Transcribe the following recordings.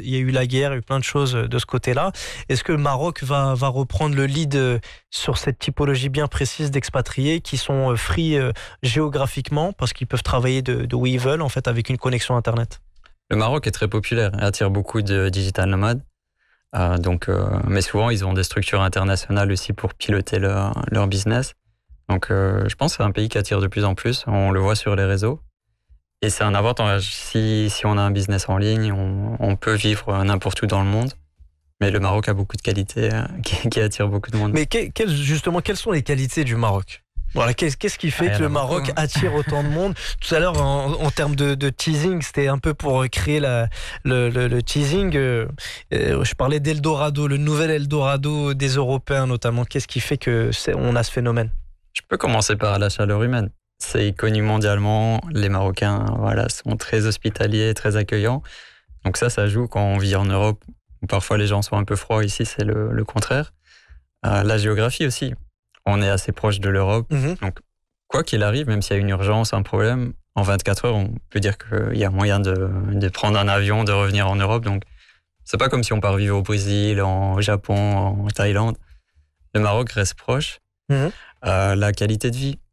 il y a eu la guerre, il y a eu plein de choses de ce côté-là. Est-ce que le Maroc va reprendre le lead sur cette typologie bien précise d'expatriés qui sont free géographiquement parce qu'ils peuvent travailler de où ils veulent en fait avec une connexion Internet? Le Maroc est très populaire et attire beaucoup de digital nomades. Mais souvent, ils ont des structures internationales aussi pour piloter leur business. Donc, je pense que c'est un pays qui attire de plus en plus. On le voit sur les réseaux. Et c'est un avantage. Si on a un business en ligne, on peut vivre n'importe où dans le monde. Mais le Maroc a beaucoup de qualités qui attirent beaucoup de monde. Mais justement, quelles sont les qualités du Maroc? Voilà, qu'est-ce qui fait que le Maroc attire autant de monde? Tout à l'heure, en termes de teasing, c'était un peu pour créer le teasing. Je parlais d'Eldorado, le nouvel Eldorado des Européens notamment. Qu'est-ce qui fait qu'on a ce phénomène? Je peux commencer par la chaleur humaine. C'est connu mondialement. Les Marocains, sont très hospitaliers, très accueillants. Donc ça joue quand on vit en Europe. Où parfois les gens sont un peu froids. Ici, c'est le contraire. La géographie aussi. On est assez proche de l'Europe. Donc, quoi qu'il arrive, même s'il y a une urgence, un problème, en 24 heures, on peut dire qu'il y a moyen de prendre un avion, de revenir en Europe. Donc, c'est pas comme si on part vivre au Brésil, au Japon, en Thaïlande. Le Maroc reste proche. La qualité de vie.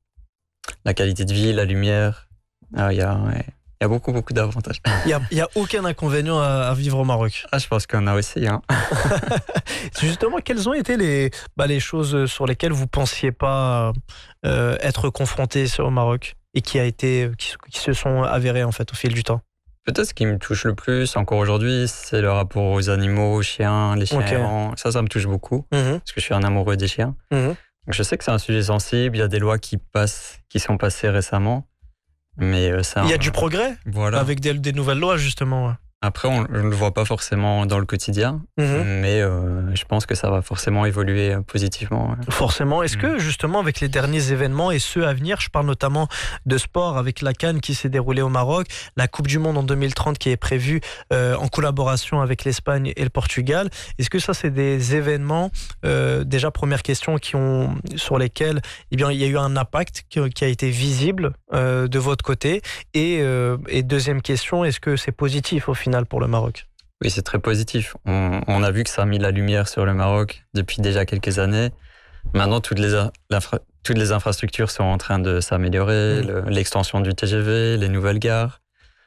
La lumière. Il y a beaucoup d'avantages. Il y a aucun inconvénient à vivre au Maroc. Je pense qu'on a aussi. Justement, quelles ont été les choses sur lesquelles vous pensiez pas être confrontés au Maroc et qui se sont avérées en fait au fil du temps? Peut-être ce qui me touche le plus encore aujourd'hui, c'est le rapport aux animaux, aux chiens, les chiens errants. Ça me touche beaucoup parce que je suis un amoureux des chiens. Donc, je sais que c'est un sujet sensible. Il y a des lois qui sont passées récemment. Mais il y a du progrès avec des nouvelles lois justement. Après, on ne le voit pas forcément dans le quotidien, mais je pense que ça va forcément évoluer positivement. Forcément. Est-ce que justement avec les derniers événements et ceux à venir, je parle notamment de sport avec la CAN qui s'est déroulée au Maroc, la Coupe du Monde en 2030 qui est prévue en collaboration avec l'Espagne et le Portugal, est-ce que ça c'est des événements, déjà première question, sur lesquels il y a eu un impact qui a été visible de votre côté et deuxième question, est-ce que c'est positif au final pour le Maroc? Oui, c'est très positif. On a vu que ça a mis la lumière sur le Maroc depuis déjà quelques années. Maintenant, toutes les infrastructures sont en train de s'améliorer, l'extension du TGV, les nouvelles gares.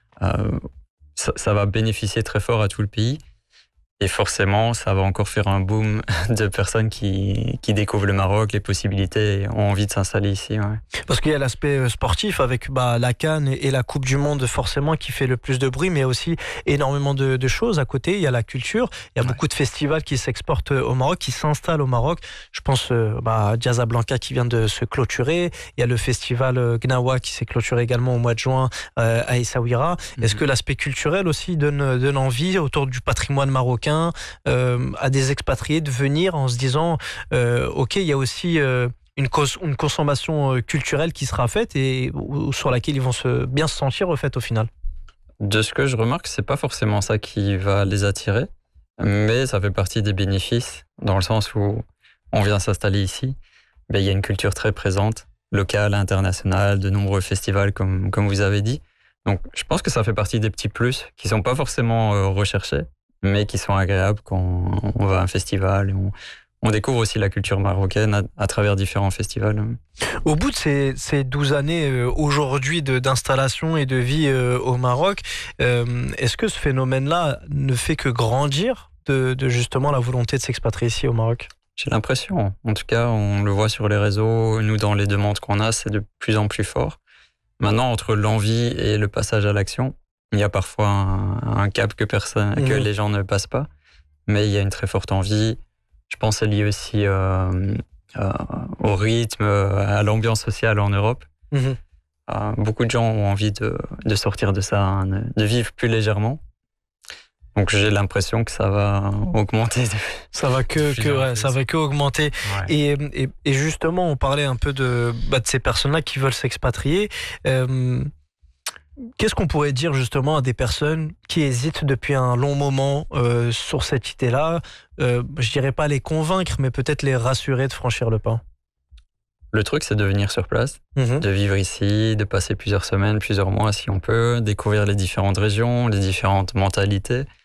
Ça va bénéficier très fort à tout le pays. Et forcément, ça va encore faire un boom de personnes qui découvrent le Maroc, les possibilités, ont envie de s'installer ici. Ouais. Parce qu'il y a l'aspect sportif avec la CAN et la Coupe du Monde forcément qui fait le plus de bruit, mais aussi énormément de choses à côté. Il y a la culture, il y a beaucoup de festivals qui s'exportent au Maroc, qui s'installent au Maroc. Je pense à Casablanca qui vient de se clôturer. Il y a le festival Gnawa qui s'est clôturé également au mois de juin à Essaouira. Est-ce que l'aspect culturel aussi donne envie autour du patrimoine marocain à des expatriés de venir en se disant ok, il y a aussi une consommation culturelle qui sera faite et sur laquelle ils vont bien se sentir au final? De ce que je remarque, c'est pas forcément ça qui va les attirer, mais ça fait partie des bénéfices dans le sens où on vient s'installer ici. Il y a une culture très présente, locale, internationale, de nombreux festivals comme vous avez dit. Donc je pense que ça fait partie des petits plus qui sont pas forcément recherchés, mais qui sont agréables quand on va à un festival. Et on découvre aussi la culture marocaine à travers différents festivals. Au bout de ces 12 années aujourd'hui d'installation et de vie au Maroc, est-ce que ce phénomène-là ne fait que grandir de justement la volonté de s'expatrier ici au Maroc? J'ai l'impression. En tout cas, on le voit sur les réseaux. Nous, dans les demandes qu'on a, c'est de plus en plus fort. Maintenant, entre l'envie et le passage à l'action, il y a parfois un cap que les gens ne passent pas, mais il y a une très forte envie. Je pense que c'est lié aussi au rythme, à l'ambiance sociale en Europe. Beaucoup de gens ont envie de sortir de ça, de vivre plus légèrement. Donc j'ai l'impression que ça va augmenter. Ça va que augmenter. Ouais. Et justement, on parlait un peu de ces personnes-là qui veulent s'expatrier. Qu'est-ce qu'on pourrait dire justement à des personnes qui hésitent depuis un long moment sur cette idée-là? Je dirais pas les convaincre, mais peut-être les rassurer de franchir le pas. Le truc, c'est de venir sur place, de vivre ici, de passer plusieurs semaines, plusieurs mois si on peut, découvrir les différentes régions, les différentes mentalités.